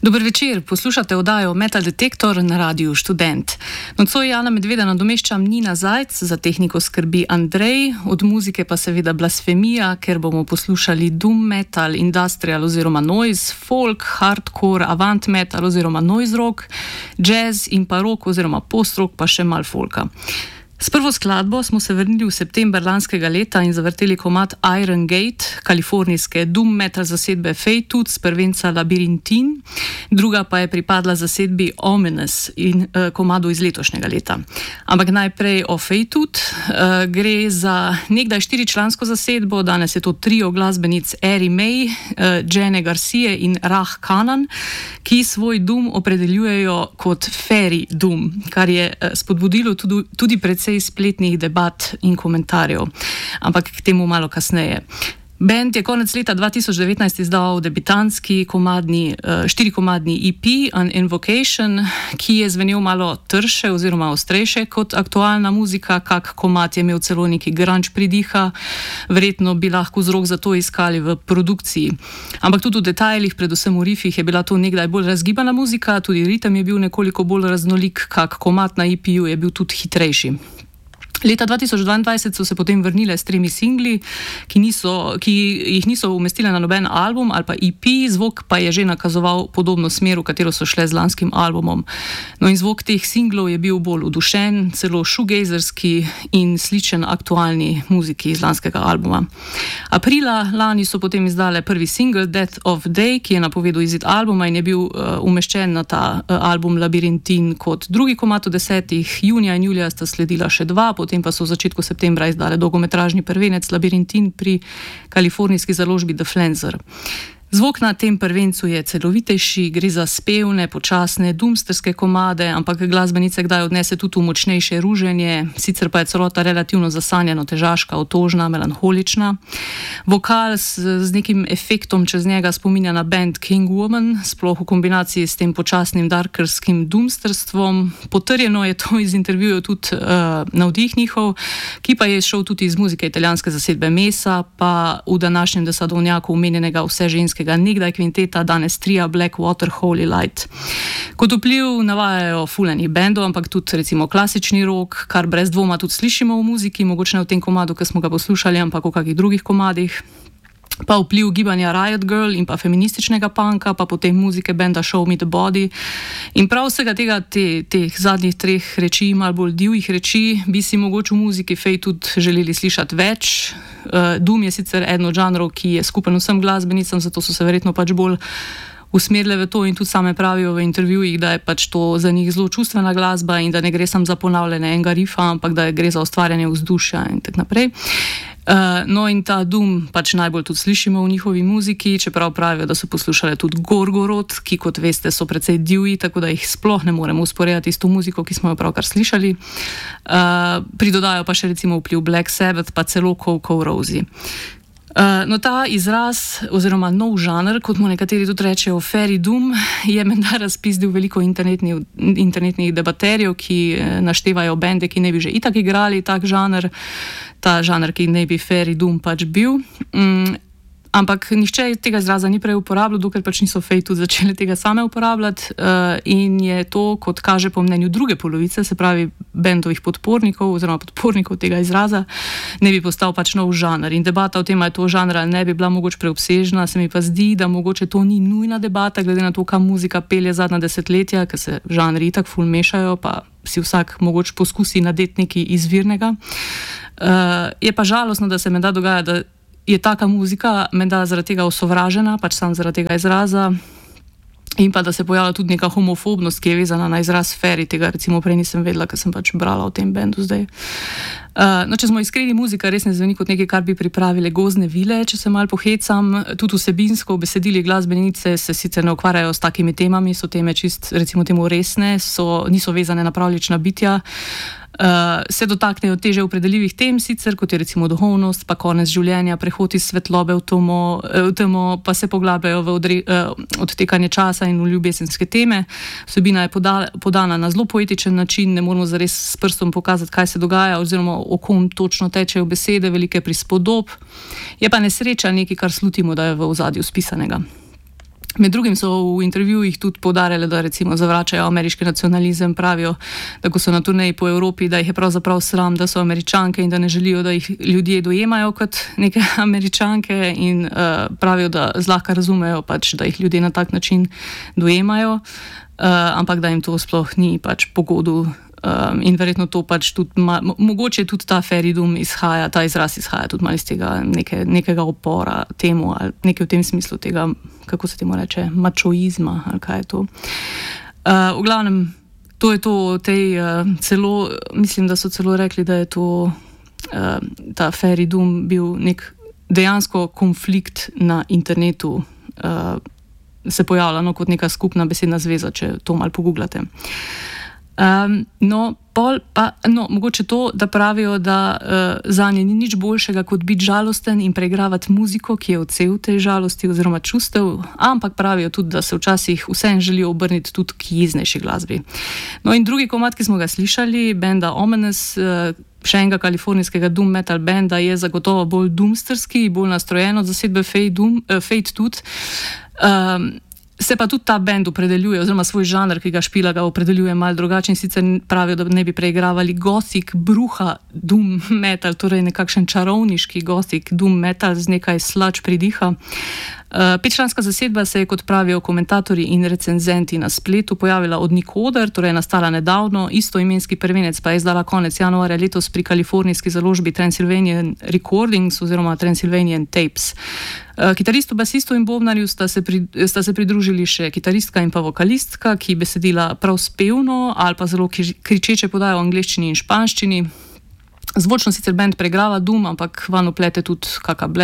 Dober večer, poslušate oddajo Metal Detektor na Radiu Študent. Nocoj Jana Medveda nadomeščam Nina Zajc, za tehniko skrbi Andrej, od muzike pa seveda blasfemija, ker bomo poslušali doom metal, industrial oziroma noise, folk, hardcore, avant metal oziroma noise rock, jazz in pa rock oziroma post-rock pa še mal folka. S prvo skladbo smo se vrnili v september lanskega leta in zavrteli komad Iron Gate, kalifornijske doom metal zasedbe Feytooth s prvenca Labyrinthine, druga pa je pripadla zasedbi Ominous in komadu iz letošnjega leta. Ampak najprej o Feytooth. Gre za nekdaj 4-člansko zasedbo, danes je to trio glasbenic Eri May, Jene Garcia in Rah Kanan, ki svoj doom opredeljujejo kot fairy doom, kar je spodbudilo tudi predvsej spletnih debat in komentarjev, ampak k temu malo kasneje. Band je konec leta 2019 izdal debitantski 4-komadni EP An Invocation, ki je zvenel malo trše oziroma ostrejše kot aktualna muzika, kak komad je imel celo neki grunge pridiha, verjetno bi lahko vzrok za to iskali v produkciji. Ampak tudi v detajlih, predvsem v riffih, je bila to nekdaj bolj razgibana muzika, tudi ritem je bil nekoliko bolj raznolik, kak komad na EP-ju je bil tudi hitrejši. Leta 2022 so se potem vrnile s 3 singli, ki jih niso umestile na noben album ali pa EP, zvok pa je že nakazoval podobno smer, v katero so šle z lanskim albumom. No in zvok teh singlov je bil bolj udušen, celo shoegazerski in sličen aktualni muziki iz lanskega albuma. Aprila lani so potem izdale prvi single Death of Day, ki je napovedal izid albuma in je bil umeščen na ta album Labyrinthine kot drugi komad od 10. Junija in julija sta sledila še 2, potem pa so v začetku septembra izdale dolgometražni prvenec Labyrinthine pri kalifornijski založbi The Flenser. Zvok na tem prvencu je celovitejši, gre za spevne, počasne, doomsterske komade, ampak glasbenice kdaj odnese tudi v močnejše ruženje, sicer pa je celota relativno zasanjeno, težaška, otožna, melanholična. Vokal z nekim efektom čez njega spominja na band King Woman, sploh v kombinaciji s tem počasnim darkerskim doomsterstvom. Potrjeno je to iz intervjujev tudi navdih njihov, ki pa je šel tudi iz muzike italijanske zasedbe Mesa, pa v današnjem desadovnjaku omenjenega vseženskega nekdaj kvinteta, danes tria Blackwater Holy Light. Kot vpliv navajajo fulejnih bendov, ampak tudi recimo klasični rock, kar brez dvoma tudi slišimo v muziki, mogoče ne v tem komadu, ki smo ga poslušali, ampak v kakih drugih komadih. Pa vpliv gibanja Riot Girl in pa feminističnega punka, pa potem muzike benda Show Me the Body. In prav vsega tega, teh zadnjih 3 reči, malo bolj divjih reči, bi si mogoče v muziki Feytooth želeli slišati več. Doom je sicer eden od žanrov, ki je skupen vsem glasbenicam, zato so se verjetno pač bolj usmerile v to in tudi same pravijo v intervjujih, da je pač to za njih zelo čustvena glasba in da ne gre samo za ponavljanje enega rifa, ampak da gre za ustvarjanje vzdušja in tako naprej. No in ta doom pač najbolj tudi slišimo v njihovi muziki, čeprav pravijo, da so poslušali tudi Gorgorod, ki kot veste so precej divji, tako da jih sploh ne moremo usporediti s to muziko, ki smo jo pravkar slišali. Pridodajo pa še recimo vpliv Black Sabbath, pa celo Coco Rosie. No, ta izraz oziroma nov žanr, kot mu nekateri tudi rečejo fairy doom, je menda razpizdil veliko internetnih debaterjev, ki naštevajo bende, ki ne bi že itak igrali ta žanr, ki ne bi fairy doom pač bil. Ampak nihče tega izraza ni prej uporabljal, dokler pač niso Feytooth začeli tega same uporabljati, in je to, kot kaže po mnenju druge polovice, se pravi bendovih podpornikov oziroma podpornikov tega izraza, ne bi postal pač nov žanr. In debata o tem, ali je to žanr ali ne, bi bila mogoče preobsežna, se mi pa zdi, da mogoče to ni nujna debata, glede na to, kam muzika pelje zadnja desetletja, ker se žanri itak ful mešajo, pa si vsak mogoče poskusi nadeti nekaj izvirnega. Je pa žalostno, da se menda dogaja, da je taka muzika menda zaradi tega osovražena, pač sam zaradi tega izraza, in pa da se pojavlja tudi neka homofobnost, ki je vezana na izraz fairy, tega recimo prej nisem vedela, ker sem pač brala o tem bendu zdaj. No, če smo iskreni, muzika res ne zveni kot nekaj, kar bi pripravile Gozdne vile, če se malo pohecam. Tudi vsebinsko besedili glasbenice se sicer ne ukvarjajo s takimi temami, so teme čist recimo temu resne, niso vezane na pravljična bitja. Se dotaknejo teže opredeljivih tem sicer, kot je recimo duhovnost, pa konec življenja, prehod iz svetlobe v temo, pa se poglabljajo v odtekanje časa in v ljubezenske teme. Vsebina je podana na zelo poetičen način, ne moramo zares s prstom pokazati, kaj se dogaja oziroma o kom točno tečejo besede, velike prispodob. Je pa nesreča nekaj, kar slutimo, da je v ozadju spisanega. Med drugim so v intervjujih tudi poudarjali, da recimo zavračajo ameriški nacionalizem, pravijo, da ko so na turneji po Evropi, da jih je pravzaprav sram, da so Američanke in da ne želijo, da jih ljudje dojemajo kot neke Američanke in pravijo, da zlahka razumejo pač, da jih ljudje na tak način dojemajo, ampak da jim to sploh ni pač pogodu. In verjetno to pač tudi, mogoče tudi ta feridum izhaja, ta izraz izhaja tudi malo iz tega nekega opora temu, ali nekaj v tem smislu tega, kako se temu reče, mačoizma, ali kaj je to. V glavnem, to je to, celo, mislim, da so celo rekli, da je to, ta feridum bil nek dejansko konflikt na internetu, se pojavlja kot neka skupna besedna zveza, če to malo pogooglate. Mogoče to, da pravijo, da zanje ni nič boljšega, kot biti žalosten in preigravati muziko, ki je odsev tej žalosti oziroma čustev, ampak pravijo tudi, da se včasih vseeno želijo obrniti tudi k jeznejši glasbi. No in drugi komad, ki smo ga slišali, benda Ominous, še enega kalifornijskega doom metal benda, je zagotovo bolj doomsterski, bolj nastrojen od zasedbe Fate tudi. Se pa tudi ta band opredeljuje, oziroma svoj žanr, ki ga špila, ga opredeljuje malo drugače in sicer pravijo, da ne bi preigravali gothic, bruha, doom metal, torej nekakšen čarovniški gothic, doom metal z nekaj sludge pridiha. Petčlanska zasedba se je, kot pravijo komentatorji in recenzenti na spletu, pojavila od nikoder, torej je nastala nedavno, istoimenski prvenec pa je izdala konec januarja letos pri kalifornijski založbi Transylvanian Recordings oziroma Transylvanian Tapes. Kitaristu, basistu in bobnarju sta se pridružili še kitaristka in pa vokalistka, ki besedila prav spevno ali pa zelo kričeče podajo v angleščini in španščini. Zvočno sicer band pregrava doom, ampak van uplete tudi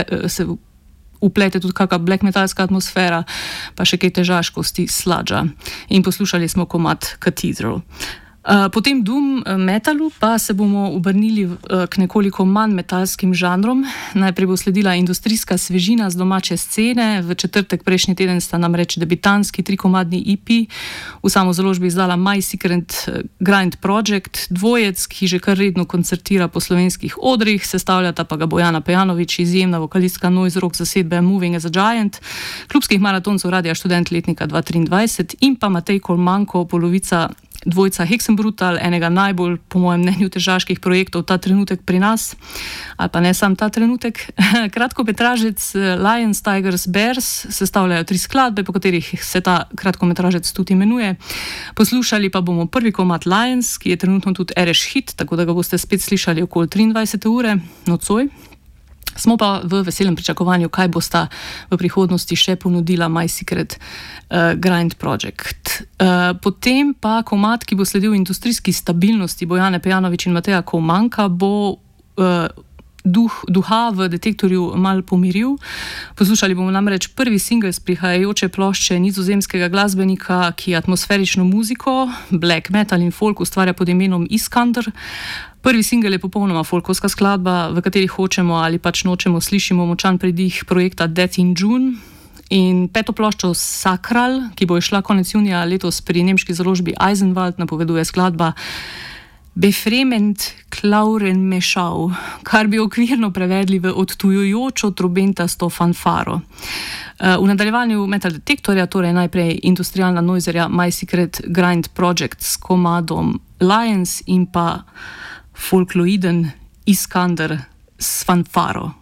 kakšna black metalska atmosfera, pa še kaj težaškosti sludgea. In poslušali smo komad Cathedral. Po tem doom metalu pa se bomo obrnili k nekoliko manj metalskim žanrom. Najprej bo sledila industrijska svežina z domače scene. V četrtek prejšnji teden sta namreč debitanski 3-komadni EP v samo založbi izdala My Secret Grind Project, dvojec, ki že kar redno koncertira po slovenskih odrih, sestavljata pa ga Bojana Pejanović, izjemna vokalistka noise rock zasedbe Moving as a Giant, klubskih maratoncev Radia Študent letnika 2023 in pa Matej Kolmanko, polovica dvojca Hexenbrutal, enega najbolj, po mojem mnenju, težaških projektov ta trenutek pri nas, ali pa ne sam ta trenutek. Kratkometražec Lions, Tigers, Bears sestavljajo 3 skladbe, po katerih se ta kratkometražec tudi imenuje. Poslušali pa bomo prvi komad Lions, ki je trenutno tudi RS hit, tako da ga boste spet slišali okoli 23 ure nocoj. Smo pa v veselem pričakovanju, kaj bosta v prihodnosti še ponudila My Secret Grind Project. Potem pa komad, ki bo sledil industrijski stabilnosti Bojane Pejanović in Mateja Kolmanka, bo duha v Detektorju mal pomiril. Poslušali bomo namreč prvi singel z prihajajoče plošče nizozemskega glasbenika, ki atmosferično muziko, black metal in folk ustvarja pod imenom Iskander. Prvi singel je popolnoma folkovska skladba, v kateri hočemo ali pač nočemo slišimo močan pridih projekta Death in June. In peto ploščo Sakral, ki bo išla konec junija letos pri nemški založbi Eisenwald, napoveduje skladba Befremend Klauren Mešav, kar bi okvirno prevedli v odtujujočo trobentasto fanfaro. V nadaljevanju Metal Detektorja, torej najprej industrialna noiserja My Secret Grind Project s komadom Lions in pa folkloiden Iskander s fanfaro.